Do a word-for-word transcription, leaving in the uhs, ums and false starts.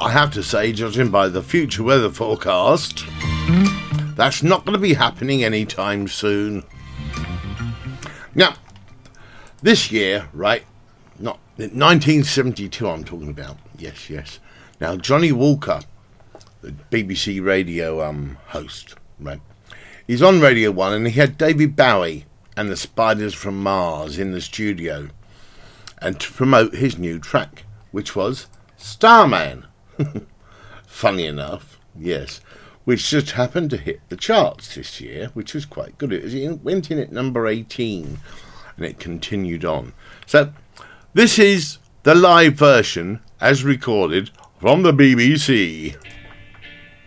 I have to say, judging by the future weather forecast, that's not going to be happening anytime soon. Now, this year, right, not nineteen seventy-two I'm talking about. Yes, yes. Now, Johnny Walker, the B B C radio um host, right, he's on Radio one, and he had David Bowie and the Spiders from Mars in the studio, and to promote his new track, which was Starman. Funny enough, yes, which just happened to hit the charts this year, which was quite good. It, was, it went in at number eighteen, and it continued on. So, this is the live version, as recorded, from the B B C.